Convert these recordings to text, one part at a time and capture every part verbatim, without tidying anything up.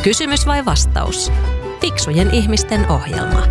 Kysymys vai vastaus? Fiksujen ihmisten ohjelma.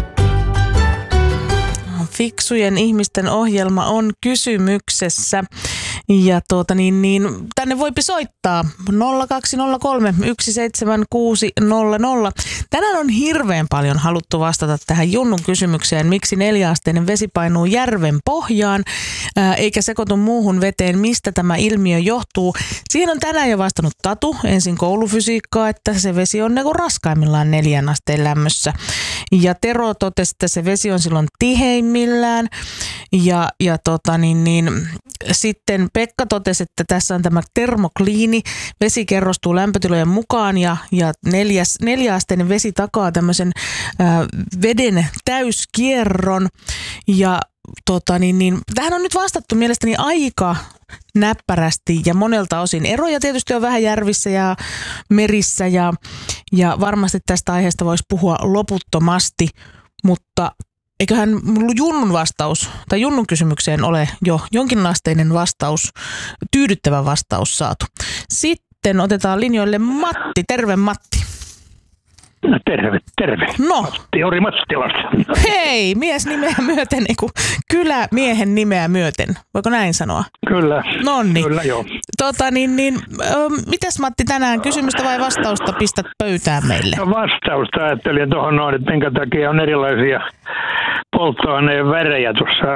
Fiksujen ihmisten ohjelma on kysymyksessä. Ja tuota niin, niin tänne voipi soittaa nolla kaksi nolla kolme yksi seitsemän kuusi nolla nolla. Tänään on hirveän paljon haluttu vastata tähän Junnun kysymykseen, miksi neljäasteinen vesi painuu järven pohjaan ää, eikä sekoitu muuhun veteen, mistä tämä ilmiö johtuu. Siihen on tänään jo vastannut Tatu, ensin koulufysiikkaa, että se vesi on niinku raskaimmillaan neljän asteen lämmössä. Ja Tero totesi, että se vesi on silloin tiheimmillään. Ja, ja tota niin, niin, sitten Pekka totesi, että tässä on tämä termokliini. Vesi kerrostuu lämpötilojen mukaan ja, ja neljäs, neljäasteinen vesi takaa tämmöisen ää, veden täyskierron. Ja tota niin, niin, tähän on nyt vastattu mielestäni aika näppärästi ja monelta osin. Eroja tietysti on vähän järvissä ja merissä ja, ja varmasti tästä aiheesta voisi puhua loputtomasti, mutta eiköhän Junnun vastaus tai Junnun kysymykseen ole jo jonkinasteinen vastaus, tyydyttävä vastaus saatu. Sitten otetaan linjoille Matti. Terve Matti. No, terve, terve. No. Matti Ori Mattilasta. Hei, mies nimeä myöten, eiku, kylä miehen nimeä myöten. Voiko näin sanoa? Kyllä. Nonni. Kyllä, joo. Tota, niin, niin, ö, mitäs Matti tänään, kysymystä vai vastausta pistät pöytään meille? No, vastausta ajattelin tuohon noin, että minkä takia on erilaisia polttoaineen värejä tuossa.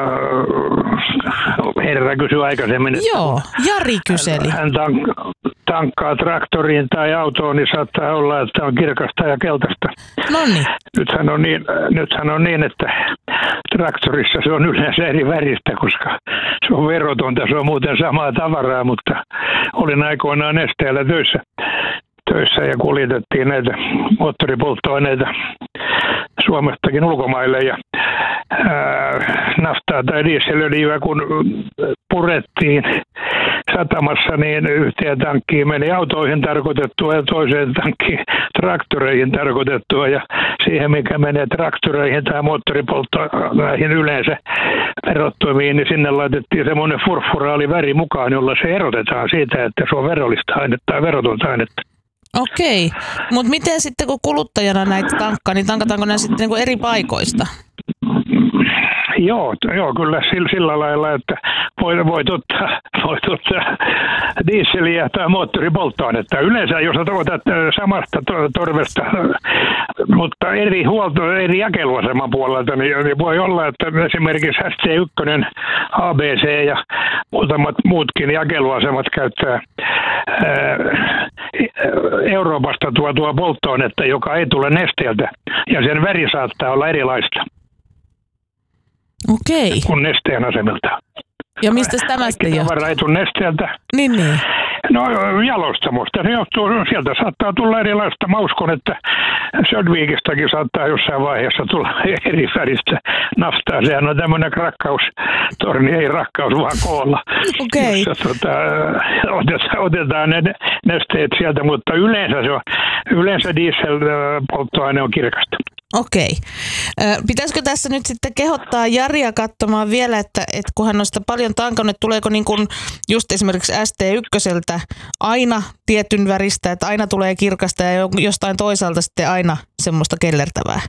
Herra kysyi aikaisemmin. Joo, Jari kyseli. Hän tank- tankkaa traktoriin tai autoon, niin saattaa olla, että on kirkasta ja keltaista. Noniin. Nythän on niin, nythän on niin, että traktorissa se on yleensä eri väristä, koska se on verotonta, se on muuten samaa tavaraa, mutta olin aikoinaan Nesteellä töissä, töissä ja kuljetettiin näitä moottoripolttoaineita Suomestakin ulkomaille ja ää, naftaa tai dieselöljyä kun purettiin satamassa, niin yhteen tankkiin meni autoihin tarkoitettua ja toiseen tankkiin traktoreihin tarkoitettua ja siihen mikä menee traktoreihin tai moottoripolttoaineisiin yleensä verottomiin, niin sinne laitettiin semmoinen furfuraali väri mukaan, jolla se erotetaan siitä, että se on verollista ainetta tai verotonta ainetta. Okei, mutta miten sitten kun kuluttajana näitä tankkaa, niin tankataanko nämä sitten niinku eri paikoista? Joo, joo, kyllä sillä, sillä lailla, että voit, voit, ottaa, voit ottaa dieseliä tai moottoripolttoainetta. Yleensä jos otat samasta torvesta, mutta eri huolto, eri jakeluaseman puolelta, niin, niin voi olla, että esimerkiksi S T yksi, A B C ja muutamat muutkin jakeluasemat käyttää ää, Euroopasta tuotua polttoainetta, joka ei tule Nesteeltä, ja sen väri saattaa olla erilaista. Okei. Kun Nesteen asemilta. Ja mistä tämä sitten johtuu? Tavara ei tule Nesteeltä. Niin, niin. No jalostamosta. Se johtuu, sieltä saattaa tulla erilaista. Mä uskon, että Södvikistäkin saattaa jossain vaiheessa tulla eri väristä naftaa. Sehän on tämmöinen rakkaustorni, ei rakkaus, vaan koolla. Okei. Okay. Tota, otetaan, otetaan ne nesteet sieltä, mutta yleensä, se on, yleensä dieselpolttoaine on kirkasta. Okei. Pitäisikö tässä nyt sitten kehottaa Jaria katsomaan vielä, että, että kun hän on sitä paljon tankannut, tuleeko niin kuin just esimerkiksi S T yksi aina tietyn väristä, että aina tulee kirkasta ja jostain toisaalta sitten aina semmoista kellertävää?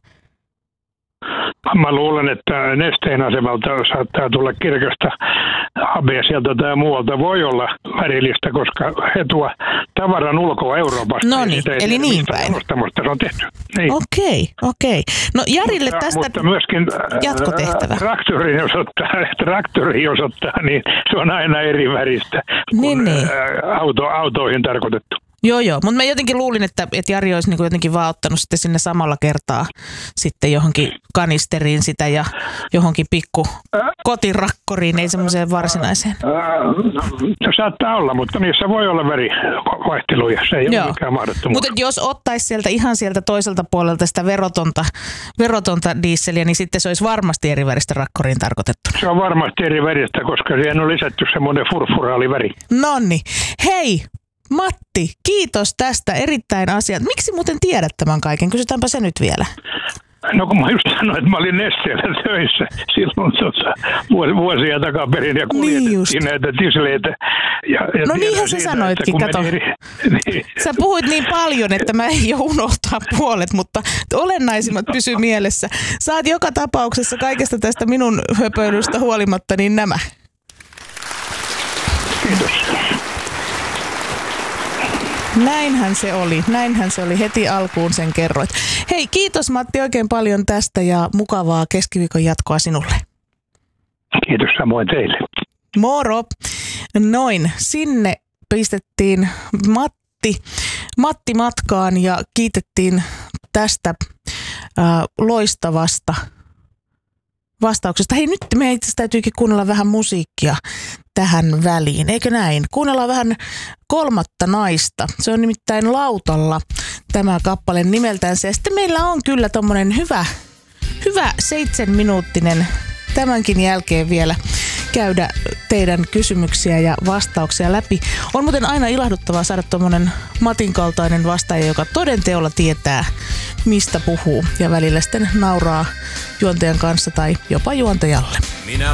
Mä luulen, että Nesteen asemalta saattaa tulla kirkasta, A B sieltä tai muualta voi olla värillistä, koska he tuo tavaran ulkoa Euroopasta. No niin, eli niin päin. Se on tehty. Niin. Okei, okei. No Jarille mutta, tästä mutta myöskin jatkotehtävä. Traktorin jos ottaa, traktori jos ottaa, niin se on aina eri väristä kuin niin, niin. Auto, autoihin tarkoitettu. Joo, joo, mutta mä jotenkin luulin, että, että Jari olisi niin jotenkin vaan ottanut sitten sinne samalla kertaa sitten johonkin kanisteriin sitä ja johonkin pikku kotirakkoriin, ei semmoiseen varsinaiseen. Se saattaa olla, mutta niissä voi olla värivaihteluja, se ei joo. ole mikään mahdottomuus. Mutta jos ottaisi sieltä ihan sieltä toiselta puolelta sitä verotonta, verotonta dieseliä, niin sitten se olisi varmasti eri väristä rakkoriin tarkoitettu. Se on varmasti eri väristä, koska siihen on lisätty semmoinen furfuraali väri. Nonni, hei! Matti, kiitos tästä erittäin asiat. Miksi muuten tiedät tämän kaiken? Kysytäänpä se nyt vielä. No kun mä just sanoin, että mä olin Nesteellä töissä silloin tota, vuosia takaperin ja kuljetettiin niin näitä tisleitä. Ja, ja no niinhän sä sanoitkin, kato. Meni, niin. Sä puhuit niin paljon, että mä en jo unohtaa puolet, mutta olennaisimmat pysy mielessä. Saat joka tapauksessa kaikesta tästä minun höpöilystä huolimatta niin nämä. Kiitos. Näinhän se oli, näinhän se oli. Heti alkuun sen kerroit. Hei, kiitos Matti oikein paljon tästä ja mukavaa keskiviikon jatkoa sinulle. Kiitos samoin teille. Moro. Noin, sinne pistettiin Matti, Matti matkaan ja kiitettiin tästä äh, loistavasta vastauksesta. Hei, nyt meidän itse täytyykin kuunnella vähän musiikkia tähän väliin, eikö näin? Kuunnellaan vähän Kolmatta naista. Se on nimittäin Lautalla tämä kappale nimeltänsä. Ja sitten meillä on kyllä tommonen hyvä, hyvä seitsemänminuuttinen tämänkin jälkeen vielä käydä teidän kysymyksiä ja vastauksia läpi. On muuten aina ilahduttavaa saada tommonen Matin kaltainen vastaaja, joka toden teolla tietää, mistä puhuu ja välillä sitten nauraa juontajan kanssa tai jopa juontajalle. Minä